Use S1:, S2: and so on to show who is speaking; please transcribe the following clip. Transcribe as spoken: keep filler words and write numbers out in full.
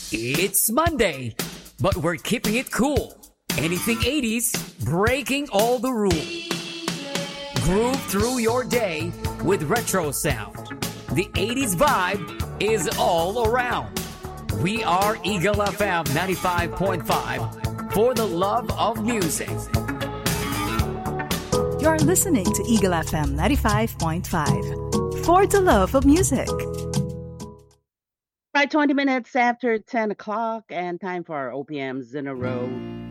S1: It's Monday, but we're keeping it cool. Anything eighties, breaking all the rules. Groove through your day with retro sound. The eighties vibe is all around. We are Eagle F M ninety-five point five for the love of music.
S2: You're listening to Eagle F M ninety-five point five for the love of music.
S3: Right, twenty minutes after ten o'clock, and time for our O P Ms in a row.